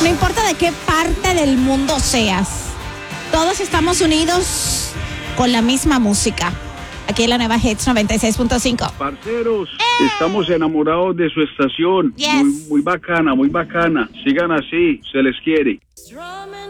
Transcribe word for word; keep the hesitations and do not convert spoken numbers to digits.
No importa de qué parte del mundo seas, todos estamos unidos con la misma música. Aquí en la nueva Hits noventa y seis punto cinco. Parceros, ¡eh! Estamos enamorados de su estación. Yes. Muy, muy bacana, muy bacana. Sigan así, se les quiere.